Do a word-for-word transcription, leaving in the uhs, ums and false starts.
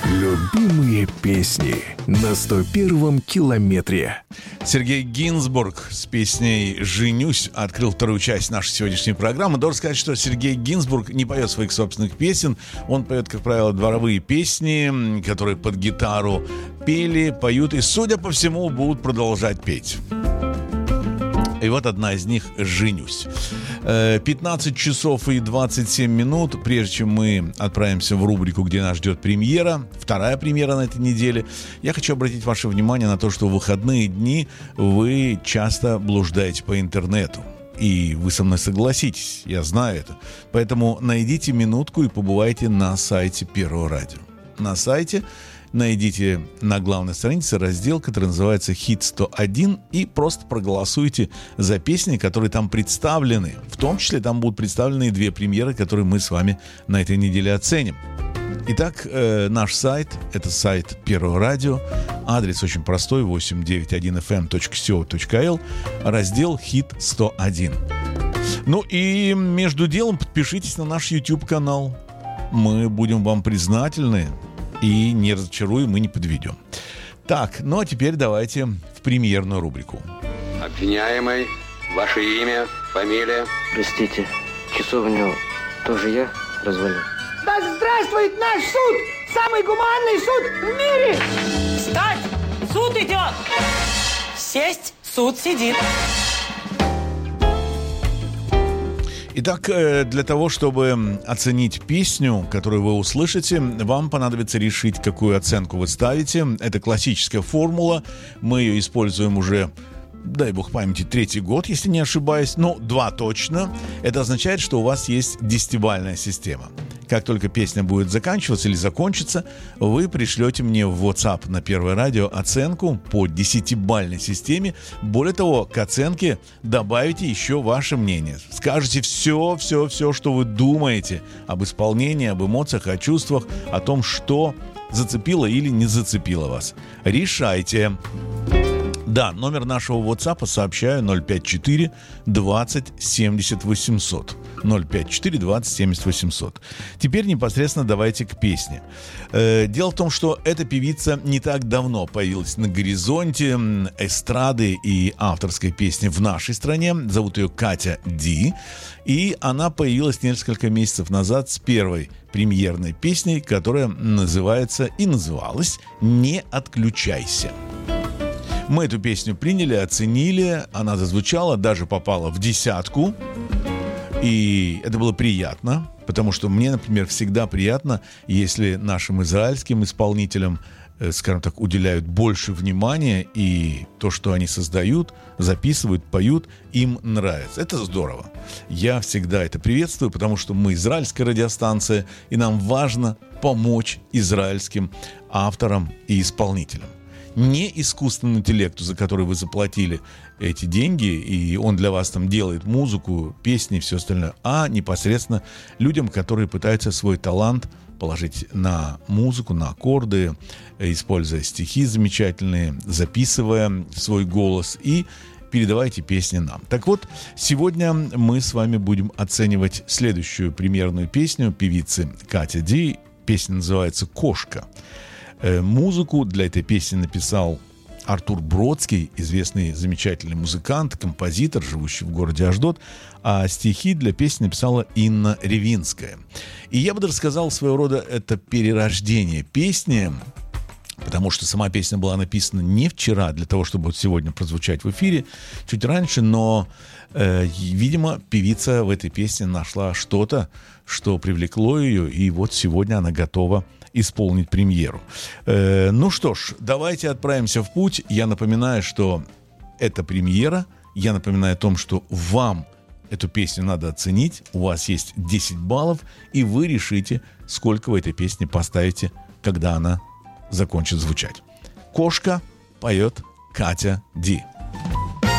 Любимые песни на сто первом километре. Сергей Гинзбург с песней «Женюсь» открыл вторую часть нашей сегодняшней программы. Должен сказать, что Сергей Гинзбург не поет своих собственных песен. Он поет, как правило, дворовые песни, которые под гитару пели, поют и, судя по всему, будут продолжать петь. И вот одна из них «Женюсь». пятнадцать часов и двадцать семь минут, прежде чем мы отправимся в рубрику, где нас ждет премьера, вторая премьера на этой неделе, я хочу обратить ваше внимание на то, что в выходные дни вы часто блуждаете по интернету. И вы со мной согласитесь, я знаю это. Поэтому найдите минутку и побывайте на сайте Первого радио. На сайте найдите на главной странице раздел, который называется «Хит сто один», и просто проголосуйте за песни, которые там представлены. В том числе там будут представлены и две премьеры, которые мы с вами на этой неделе оценим. Итак, э, наш сайт – это сайт Первого радио. Адрес очень простой – восемь девять один эф эм точка си о точка эл, раздел «Хит сто один». Ну и между делом подпишитесь на наш YouTube-канал. Мы будем вам признательны. И не разочаруем, и не подведем. Так, ну а теперь давайте в премьерную рубрику. Обвиняемый, ваше имя, фамилия? Простите, часовню тоже я развалил? Да здравствует наш суд! Самый гуманный суд в мире! Встать! Суд идет! Сесть! Суд сидит! Итак, для того, чтобы оценить песню, которую вы услышите, вам понадобится решить, какую оценку вы ставите. Это классическая формула. Мы ее используем уже, дай бог памяти, третий год, если не ошибаюсь. Ну, два точно. Это означает, что у вас есть десятибалльная система. Как только песня будет заканчиваться или закончится, вы пришлете мне в WhatsApp на Первое радио оценку по десятибалльной системе. Более того, к оценке добавите еще ваше мнение. Скажите все, все, все, что вы думаете об исполнении, об эмоциях, о чувствах, о том, что зацепило или не зацепило вас. Решайте. Да, номер нашего WhatsApp сообщаю: ноль пять четыре двадцать семьдесят восемьсот. ноль пять четыре двадцать семьдесят восемьсот. Теперь непосредственно давайте к песне. Э, дело в том, что эта певица не так давно появилась на горизонте эстрады и авторской песни в нашей стране. Зовут ее Катя Ди. И она появилась несколько месяцев назад с первой премьерной песней, которая называется и называлась «Не отключайся». Мы эту песню приняли, оценили, она зазвучала, даже попала в десятку. И это было приятно, потому что мне, например, всегда приятно, если нашим израильским исполнителям, скажем так, уделяют больше внимания, и то, что они создают, записывают, поют, им нравится. Это здорово. Я всегда это приветствую, потому что мы израильская радиостанция, и нам важно помочь израильским авторам и исполнителям. Не искусственному интеллекту, за который вы заплатили эти деньги, и он для вас там делает музыку, песни и все остальное, а непосредственно людям, которые пытаются свой талант положить на музыку, на аккорды, используя стихи замечательные, записывая свой голос и передавайте песни нам. Так вот, сегодня мы с вами будем оценивать следующую премьерную песню певицы Катя Ди. Песня называется «Кошка». Музыку для этой песни написал Артур Бродский, известный замечательный музыкант, композитор, живущий в городе Ашдод, а стихи для песни написала Инна Ревинская. И я бы даже сказал, своего рода это перерождение песни, потому что сама песня была написана не вчера для того, чтобы вот сегодня прозвучать в эфире, чуть раньше, но, э, видимо, певица в этой песне нашла что-то, что привлекло ее, и вот сегодня она готова исполнить премьеру. Э, ну что ж, давайте отправимся в путь. Я напоминаю, что это премьера. Я напоминаю о том, что вам эту песню надо оценить. У вас есть десять баллов, и вы решите, сколько вы этой песни поставите, когда она закончит звучать. «Кошка» поет Катя Ди.